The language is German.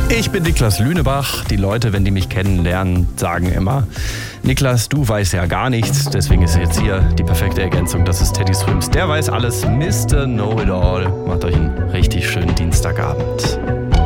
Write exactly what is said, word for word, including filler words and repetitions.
Ich bin Niklas Lünebach. Die Leute, wenn die mich kennenlernen, sagen immer, Niklas, du weißt ja gar nichts. Deswegen ist jetzt hier die perfekte Ergänzung. Das ist Teddy Swims. Der weiß alles. Mister Know-it-all. Macht euch einen richtig schönen Dienstagabend.